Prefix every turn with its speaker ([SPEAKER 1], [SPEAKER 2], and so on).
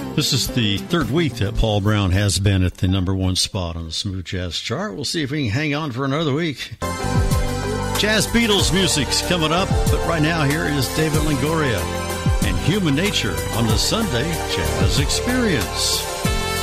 [SPEAKER 1] This is the third week that Paul Brown has been at the number one spot on the Smooth Jazz chart. We'll see if we can hang on for another week. Jazz Beatles music's coming up, but right now here is David Longoria and Human Nature on the Sunday Jazz Experience.